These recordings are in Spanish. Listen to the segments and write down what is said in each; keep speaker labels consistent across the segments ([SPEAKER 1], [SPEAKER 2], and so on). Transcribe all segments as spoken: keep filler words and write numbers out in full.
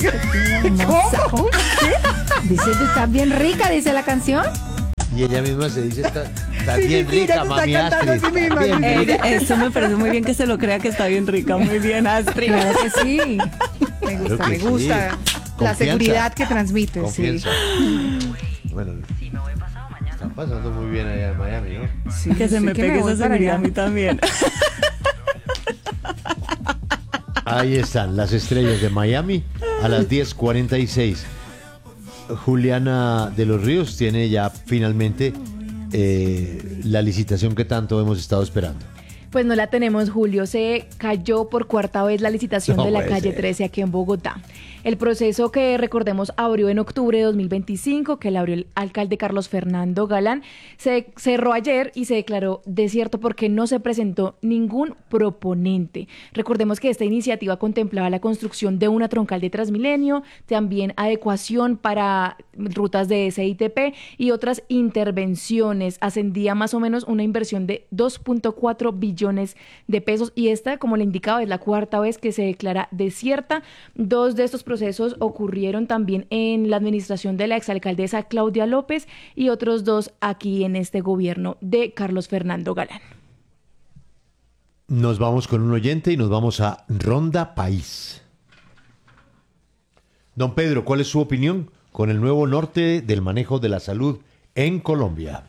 [SPEAKER 1] ¿Cómo? ¿Qué? Dice, tú estás bien rica, dice la canción.
[SPEAKER 2] Y ella misma se dice, está, está bien rica, mami Astrid.
[SPEAKER 1] Sí misma,
[SPEAKER 2] bien
[SPEAKER 1] sí.
[SPEAKER 2] rica.
[SPEAKER 3] Eh, Eso me parece muy bien que se lo crea que está bien rica. Muy bien, Astrid.
[SPEAKER 1] Claro que sí.
[SPEAKER 4] Me
[SPEAKER 2] Claro
[SPEAKER 4] gusta,
[SPEAKER 2] que
[SPEAKER 4] me
[SPEAKER 2] sí.
[SPEAKER 4] gusta la
[SPEAKER 2] Confianza.
[SPEAKER 4] seguridad que transmite.
[SPEAKER 2] Confianza. Bueno, están pasando muy bien allá en Miami, ¿no?
[SPEAKER 4] Sí,
[SPEAKER 3] Que se
[SPEAKER 4] sí,
[SPEAKER 3] me
[SPEAKER 4] que
[SPEAKER 3] pegue
[SPEAKER 4] voy
[SPEAKER 3] esa
[SPEAKER 4] para
[SPEAKER 3] seguridad a
[SPEAKER 4] allá.
[SPEAKER 3] mí también.
[SPEAKER 2] Ahí están las estrellas de Miami a las diez cuarenta y seis. Juliana de los Ríos tiene ya finalmente eh, la licitación que tanto hemos estado esperando.
[SPEAKER 5] Pues no la tenemos, Julio. Se cayó por cuarta vez la licitación
[SPEAKER 2] No
[SPEAKER 5] de la
[SPEAKER 2] puede
[SPEAKER 5] calle
[SPEAKER 2] ser.
[SPEAKER 5] trece aquí en Bogotá. El proceso que, recordemos, abrió en octubre de dos mil veinticinco, que la abrió el alcalde Carlos Fernando Galán, se cerró ayer y se declaró desierto porque no se presentó ningún proponente. Recordemos que esta iniciativa contemplaba la construcción de una troncal de Transmilenio, también adecuación para rutas de S I T P y otras intervenciones. Ascendía más o menos una inversión de dos punto cuatro billones de pesos y esta, como le indicaba, es la cuarta vez que se declara desierta. Dos de estos procesos ocurrieron también en la administración de la exalcaldesa Claudia López y otros dos aquí en este gobierno de Carlos Fernando Galán.
[SPEAKER 2] Nos vamos con un oyente y nos vamos a Ronda País. Don Pedro, ¿cuál es su opinión con el nuevo norte del manejo de la salud en Colombia?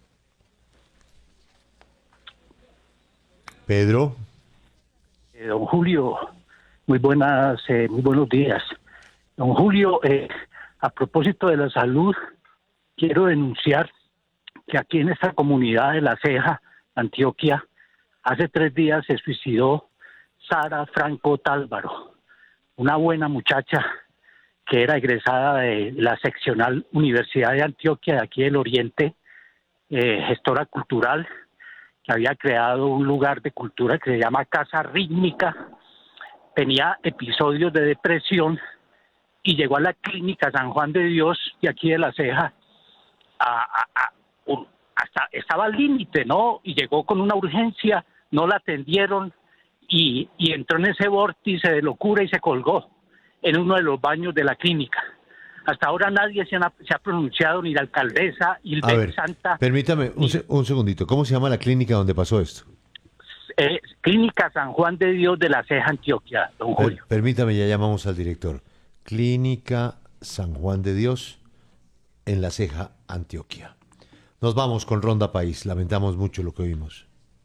[SPEAKER 2] Pedro.
[SPEAKER 6] Eh, Don Julio, muy buenas, eh, muy buenos días. Don Julio, eh, a propósito de la salud, quiero denunciar que aquí en esta comunidad de La Ceja, Antioquia, hace tres días se suicidó Sara Franco Tálvaro, una buena muchacha que era egresada de la seccional Universidad de Antioquia, de aquí del Oriente, eh, gestora cultural, que había creado un lugar de cultura que se llama Casa Rítmica. Tenía episodios de depresión y llegó a la clínica San Juan de Dios de aquí de La Ceja, a, a, a, un, hasta estaba al límite, ¿no? Y llegó con una urgencia, no la atendieron y, y entró en ese vórtice de locura y se colgó en uno de los baños de la clínica. Hasta ahora nadie se ha, se ha pronunciado, ni la alcaldesa, y el
[SPEAKER 2] A ver,
[SPEAKER 6] Santa.
[SPEAKER 2] permítame un, se- un segundito. ¿Cómo se llama la clínica donde pasó esto?
[SPEAKER 6] Eh, Clínica San Juan de Dios de La Ceja, Antioquia, don
[SPEAKER 2] Per-
[SPEAKER 6] Julio.
[SPEAKER 2] permítame, ya llamamos al director. Clínica San Juan de Dios en La Ceja, Antioquia. Nos vamos con Ronda País. Lamentamos mucho lo que oímos.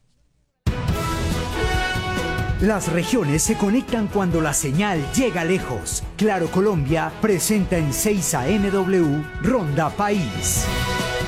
[SPEAKER 7] Las regiones se conectan cuando la señal llega lejos. Claro Colombia presenta en seis A M W Ronda País.